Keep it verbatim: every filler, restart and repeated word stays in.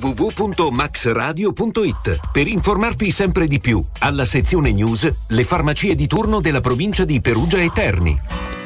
w w punto max radio punto it per informarti sempre di più. Alla sezione news, le farmacie di turno della provincia di Perugia e Terni.